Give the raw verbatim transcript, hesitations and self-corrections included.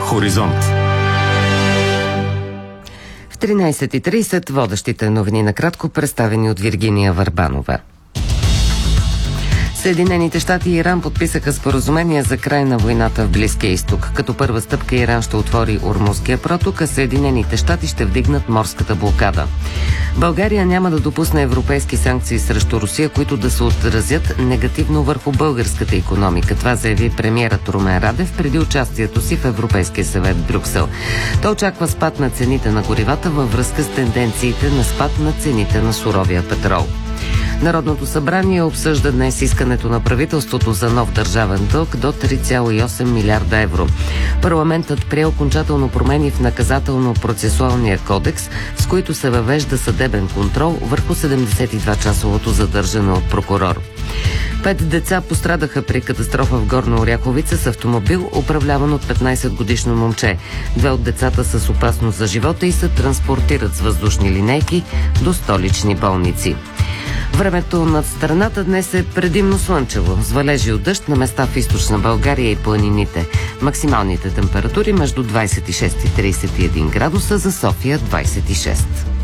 Хоризонт. В тринайсет и трийсет водещите новини накратко, представени от Виргиния Върбанова. Съединените щати и Иран подписаха споразумение за край на войната в Близкия изток. Като първа стъпка Иран ще отвори Ормузския проток, а Съединените щати ще вдигнат морската блокада. България няма да допусне европейски санкции срещу Русия, които да се отразят негативно върху българската икономика. Това заяви премиерът Румен Радев преди участието си в Европейския съвет в Брюксел. Той очаква спад на цените на горивата във връзка с тенденциите на спад на цените на суровия петрол. Народното събрание обсъжда днес искането на правителството за нов държавен дълг до три цяло и осем милиарда евро. Парламентът прие окончателно промени в наказателно-процесуалния кодекс, с които се въвежда съдебен контрол върху седемдесет и два часовото задържане от прокурор. Пет деца пострадаха при катастрофа в Горна Оряховица с автомобил, управляван от петнайсетгодишно момче. Две от децата са с опасност за живота и се транспортират с въздушни линейки до столични болници. Времето над страната днес е предимно слънчево, с валежи от дъжд на места в източна България и планините. Максималните температури между двайсет и шест и трийсет и един градуса, за София двайсет и шест.